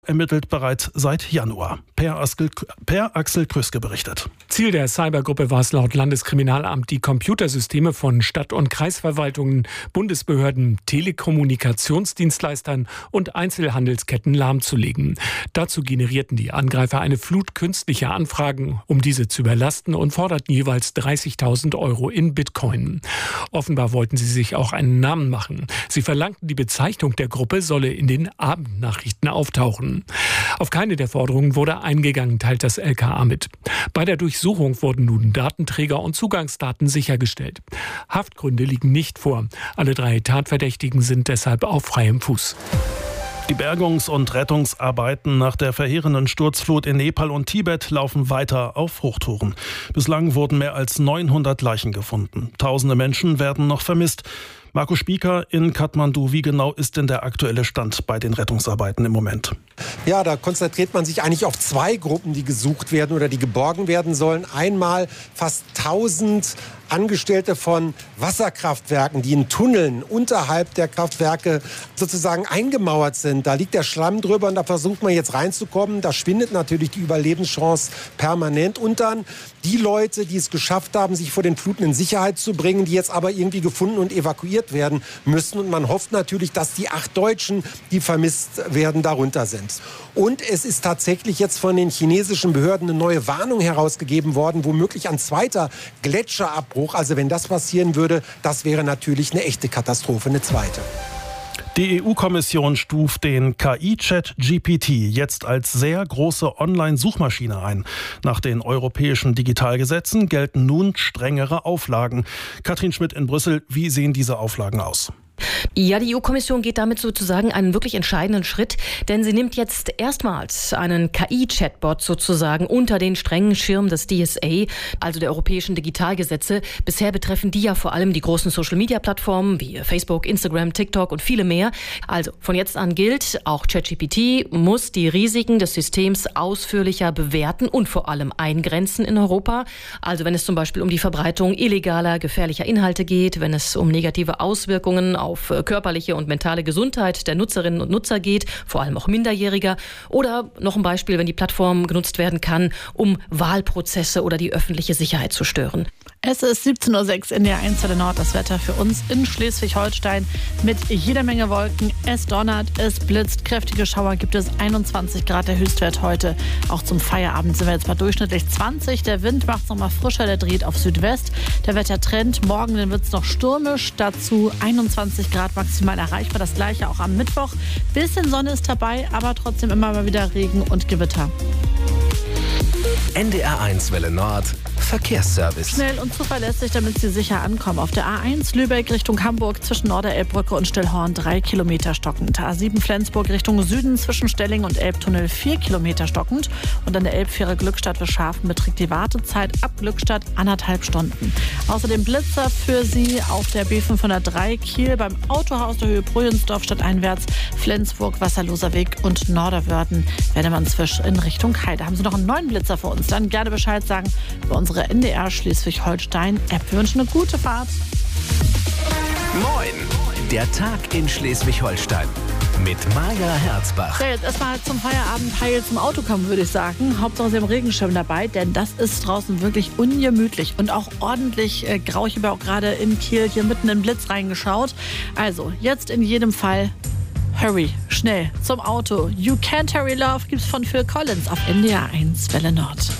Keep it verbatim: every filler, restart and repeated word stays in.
ermittelt bereits seit Januar. Per, Askel, per Axel Krüske berichtet. Ziel der Cybergruppe war es laut Landeskriminalamt, die Computersysteme von Stadt- und Kreisverwaltungen, Bundesbehörden, Telekommunikationsdienstleistern und Einzelhandelsketten lahmzulegen. Dazu generierten die Angreifer eine Flut künstlicher Anfragen, um diese zu überlasten, und forderten jeweils dreißigtausend Euro in Bitcoin. Offenbar wollten sie sich auch einen Namen machen. Sie verlangten, die Bezeichnung der Gruppe solle in den Abendnachrichten auftauchen. Auf keine der Forderungen wurde eingegangen, teilt das L K A mit. Bei der Durchsuchung wurden nun Datenträger und Zugangsdaten sichergestellt. Haftgründe liegen nicht vor. Alle drei Tatverdächtigen sind deshalb auf freiem Fuß. Die Bergungs- und Rettungsarbeiten nach der verheerenden Sturzflut in Nepal und Tibet laufen weiter auf Hochtouren. Bislang wurden mehr als neunhundert Leichen gefunden. Tausende Menschen werden noch vermisst. Marco Spieker in Kathmandu, wie genau ist denn der aktuelle Stand bei den Rettungsarbeiten im Moment? Ja, da konzentriert man sich eigentlich auf zwei Gruppen, die gesucht werden oder die geborgen werden sollen. Einmal fast tausend Angestellte von Wasserkraftwerken, die in Tunneln unterhalb der Kraftwerke sozusagen eingemauert sind. Da liegt der Schlamm drüber und da versucht man jetzt reinzukommen. Da schwindet natürlich die Überlebenschance permanent. Und dann die Leute, die es geschafft haben, sich vor den Fluten in Sicherheit zu bringen, die jetzt aber irgendwie gefunden und evakuiert werden müssen. Und man hofft natürlich, dass die acht Deutschen, die vermisst werden, darunter sind. Und es ist tatsächlich jetzt von den chinesischen Behörden eine neue Warnung herausgegeben worden, womöglich ein zweiter Gletscherabbruch. Also wenn das passieren würde, das wäre natürlich eine echte Katastrophe, eine zweite. Die E U-Kommission stuft den K I-Chat G P T jetzt als sehr große Online-Suchmaschine ein. Nach den europäischen Digitalgesetzen gelten nun strengere Auflagen. Katrin Schmidt in Brüssel, wie sehen diese Auflagen aus? Ja, die E U-Kommission geht damit sozusagen einen wirklich entscheidenden Schritt, denn sie nimmt jetzt erstmals einen K I-Chatbot sozusagen unter den strengen Schirm des D S A, also der europäischen Digitalgesetze. Bisher betreffen die ja vor allem die großen Social-Media-Plattformen wie Facebook, Instagram, TikTok und viele mehr. Also von jetzt an gilt, auch ChatGPT muss die Risiken des Systems ausführlicher bewerten und vor allem eingrenzen in Europa. Also wenn es zum Beispiel um die Verbreitung illegaler, gefährlicher Inhalte geht, wenn es um negative Auswirkungen auf auf körperliche und mentale Gesundheit der Nutzerinnen und Nutzer geht, vor allem auch Minderjähriger. Oder noch ein Beispiel, wenn die Plattform genutzt werden kann, um Wahlprozesse oder die öffentliche Sicherheit zu stören. Es ist siebzehn Uhr sechs in der eins Welle Nord. Das Wetter für uns in Schleswig-Holstein mit jeder Menge Wolken. Es donnert, es blitzt, kräftige Schauer gibt es, einundzwanzig Grad der Höchstwert heute. Auch zum Feierabend sind wir jetzt bei durchschnittlich zwanzig. Der Wind macht es nochmal frischer, der dreht auf Südwest. Der Wettertrend, morgen wird es noch stürmisch, dazu einundzwanzig Grad maximal erreichbar. Das gleiche auch am Mittwoch. Bisschen Sonne ist dabei, aber trotzdem immer mal wieder Regen und Gewitter. N D R eins Welle Nord Verkehrsservice. Schnell und zuverlässig, damit Sie sicher ankommen. Auf der A eins Lübeck Richtung Hamburg zwischen Norderelbbrücke und Stillhorn drei Kilometer stockend. A sieben Flensburg Richtung Süden zwischen Stelling und Elbtunnel vier Kilometer stockend. Und an der Elbfähre Glückstadt bis Schafen beträgt die Wartezeit ab Glückstadt anderthalb Stunden. Außerdem Blitzer für Sie auf der B fünfhundertdrei Kiel beim Autohaus der Höhe Brühensdorf stadteinwärts, Flensburg, Wasserloser Weg und Norderwörden, Werdemannsfisch in Richtung Heide. Haben Sie noch einen neuen Blitzer für uns? Dann gerne Bescheid sagen bei unsere N D R Schleswig-Holstein-App. Wir wünschen eine gute Fahrt. Moin, der Tag in Schleswig-Holstein mit Maja Herzbach. Ja, jetzt erstmal zum Feierabend heil zum Auto kommen, würde ich sagen. Hauptsache Sie haben Regenschirm dabei, denn das ist draußen wirklich ungemütlich und auch ordentlich äh, grau. Ich habe ja auch gerade in Kiel hier mitten in den Blitz reingeschaut. Also jetzt in jedem Fall hurry, schnell zum Auto. You Can't Hurry Love gibt's von Phil Collins auf N D R eins Welle Nord.